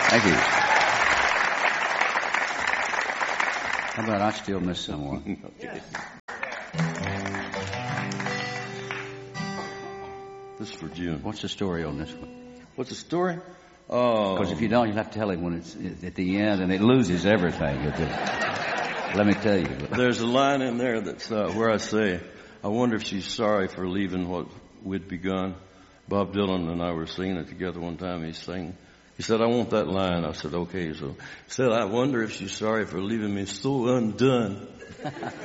Thank you. How about I Still Miss Someone? Okay. This is for June. What's the story on this one? What's the story? Because if you don't, you'll have to tell him when it's at the end, and it loses everything. Let me tell you. There's a line in there that's where I say, I wonder if she's sorry for leaving what we'd begun. Bob Dylan and I were singing it together one time. He said, I want that line. I said, okay. So he said, I wonder if she's sorry for leaving me so undone.